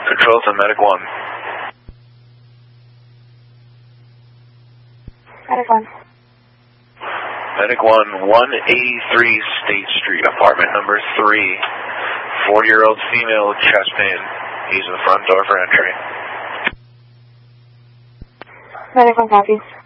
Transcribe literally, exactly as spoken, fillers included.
Control to Medic one. Medic one. Medic one, one eighty-three State Street, apartment number three. forty-year-old female, chest pain. He's in the front door for entry. Medic one copies.